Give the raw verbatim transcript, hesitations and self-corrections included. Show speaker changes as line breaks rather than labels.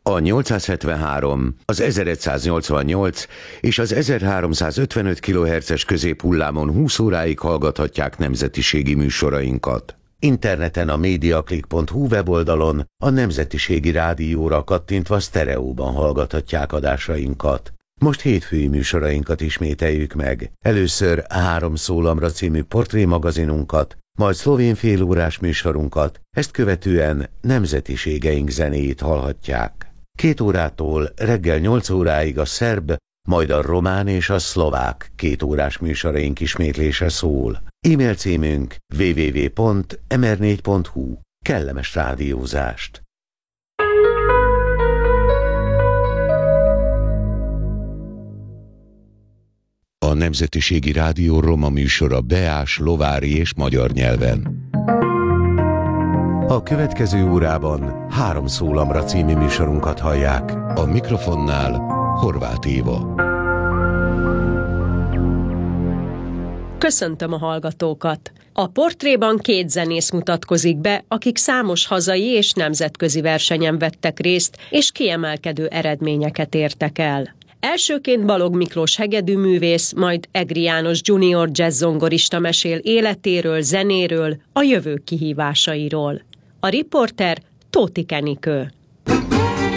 A nyolcszázhetvenhárom, az ezeregyszáznyolcvannyolc és az ezerháromszázötvenöt kilohertzes középhullámon húsz óráig hallgathatják nemzetiségi műsorainkat. Interneten a mediaclick pont hu weboldalon a Nemzetiségi Rádióra kattintva sztereóban hallgathatják adásainkat. Most hétfői műsorainkat ismételjük meg. Először Három szólamra című portrémagazinunkat, majd szlovén félórás műsorunkat, ezt követően nemzetiségeink zenéjét hallhatják. Két órától reggel nyolc óráig a szerb, majd a román és a szlovák két órás műsoraink ismétlése szól. E-mail címünk double-u double-u double-u pont em er négy pont hu. Kellemes rádiózást! A Nemzetiségi Rádió roma műsora beás, lovári és magyar nyelven. A következő órában Három szólamra című műsorunkat hallják. A mikrofonnál Horváth Éva.
Köszöntöm a hallgatókat! A portréban két zenész mutatkozik be, akik számos hazai és nemzetközi versenyen vettek részt, és kiemelkedő eredményeket értek el. Elsőként Balogh Miklós hegedűművész, majd Egri János junior jazz-zongorista mesél életéről, zenéről, a jövő kihívásairól. A riporter Tóth Enikő.